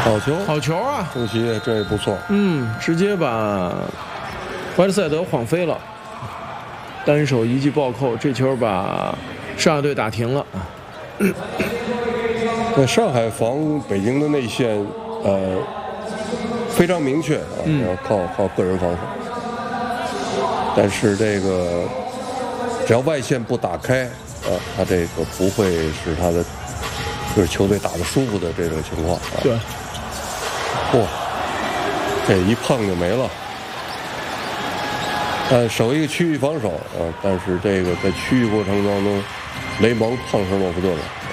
好球， 好球啊！ 中西这也不错。 直接把怀特塞德晃飞了，单手一记暴扣，这球把上海队打停了。 那上海防北京的内线，非常明确啊，要靠个人防守。但是这个只要外线不打开，他这个不会使他的就是球队打得舒服的这种情况啊。 对， 这一碰就没了。守一个区域防守啊，但是这个在区域过程当中，雷蒙碰上诺福顿了。